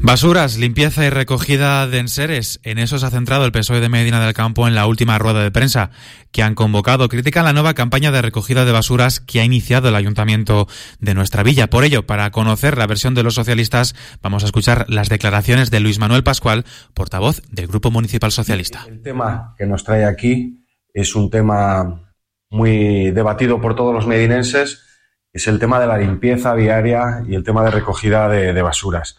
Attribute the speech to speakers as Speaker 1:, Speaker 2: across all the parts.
Speaker 1: Basuras, limpieza y recogida de enseres. En eso se ha centrado el PSOE de Medina del Campo en la última rueda de prensa que han convocado. Critican la nueva campaña de recogida de basuras que ha iniciado el Ayuntamiento de nuestra villa. Por ello, para conocer la versión de los socialistas, vamos a escuchar las declaraciones de Luis Manuel Pascual, portavoz del Grupo Municipal Socialista.
Speaker 2: El tema que nos trae aquí es un tema muy debatido por todos los medinenses, es el tema de la limpieza viaria y el tema de recogida de basuras.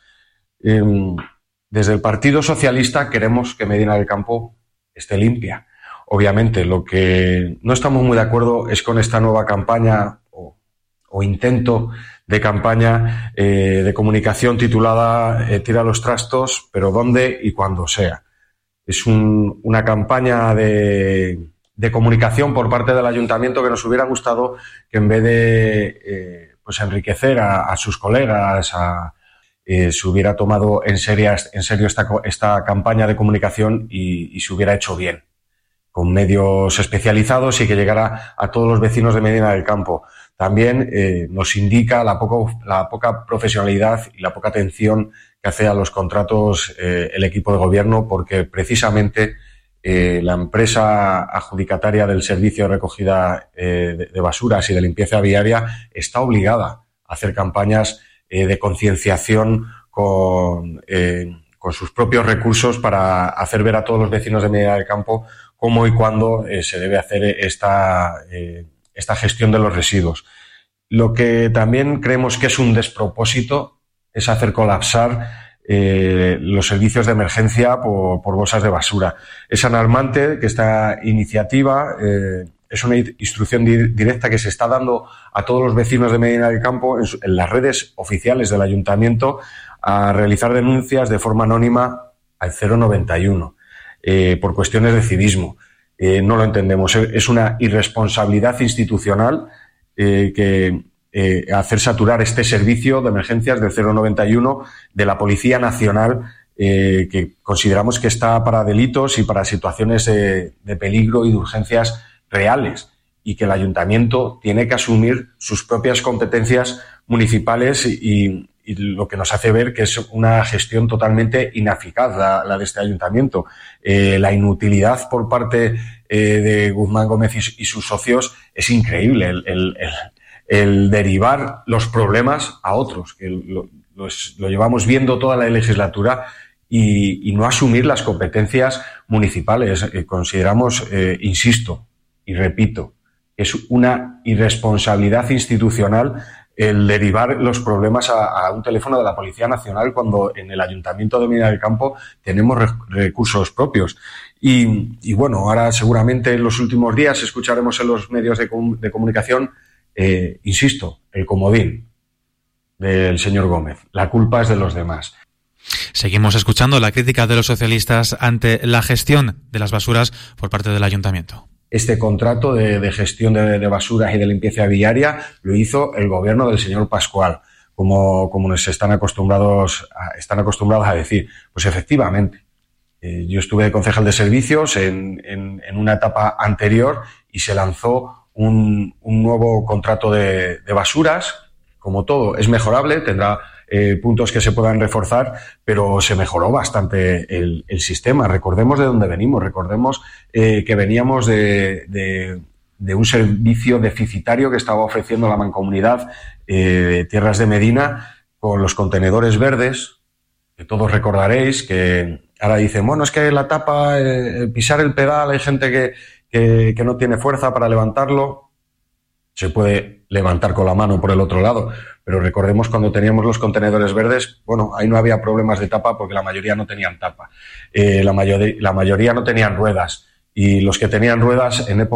Speaker 2: Desde el Partido Socialista queremos que Medina del Campo esté limpia. Obviamente, lo que no estamos muy de acuerdo es con esta nueva campaña o intento de campaña de comunicación titulada Tira los trastos, pero dónde y cuando sea. Es una campaña de comunicación por parte del Ayuntamiento que nos hubiera gustado que en vez de enriquecer a sus colegas, se hubiera tomado en serio esta campaña de comunicación y se hubiera hecho bien, con medios especializados y que llegara a todos los vecinos de Medina del Campo. También nos indica la poca profesionalidad y la poca atención que hace a los contratos el equipo de gobierno, porque precisamente la empresa adjudicataria del servicio de recogida de basuras y de limpieza viaria está obligada a hacer campañas de concienciación con sus propios recursos para hacer ver a todos los vecinos de Medina del Campo cómo y cuándo se debe hacer esta gestión de los residuos. Lo que también creemos que es un despropósito es hacer colapsar los servicios de emergencia por bolsas de basura. Es alarmante que esta iniciativa es una instrucción directa que se está dando a todos los vecinos de Medina del Campo en las redes oficiales del Ayuntamiento a realizar denuncias de forma anónima al 091 por cuestiones de civismo. No lo entendemos. Es una irresponsabilidad institucional hacer saturar este servicio de emergencias del 091 de la Policía Nacional, que consideramos que está para delitos y para situaciones de peligro y de urgencias reales, y que el Ayuntamiento tiene que asumir sus propias competencias municipales y lo que nos hace ver que es una gestión totalmente ineficaz la de este Ayuntamiento. La inutilidad por parte de Guzmán Gómez y sus socios es increíble. El derivar los problemas a otros, que lo llevamos viendo toda la legislatura, y no asumir las competencias municipales. Consideramos, insisto y repito, es una irresponsabilidad institucional el derivar los problemas a un teléfono de la Policía Nacional cuando en el Ayuntamiento de Medina del Campo tenemos recursos propios. Y bueno, ahora seguramente en los últimos días escucharemos en los medios de comunicación, insisto, el comodín del señor Gómez. La culpa es de los demás.
Speaker 1: Seguimos escuchando la crítica de los socialistas ante la gestión de las basuras por parte del Ayuntamiento.
Speaker 2: Este contrato de gestión de basuras y de limpieza viaria lo hizo el gobierno del señor Pascual, como nos están acostumbrados a decir. Pues efectivamente, yo estuve de concejal de servicios en una etapa anterior y se lanzó un nuevo contrato de basuras. Como todo, es mejorable, tendrá puntos que se puedan reforzar, pero se mejoró bastante el sistema. Recordemos de dónde venimos, recordemos que veníamos de un servicio deficitario que estaba ofreciendo la Mancomunidad Tierras de Medina con los contenedores verdes, que todos recordaréis, que ahora dicen, bueno, es que la tapa, pisar el pedal, hay gente que no tiene fuerza para levantarlo. Se puede levantar con la mano por el otro lado, pero recordemos cuando teníamos los contenedores verdes, bueno, ahí no había problemas de tapa porque la mayoría no tenían tapa. La mayoría no tenían ruedas, y los que tenían ruedas en época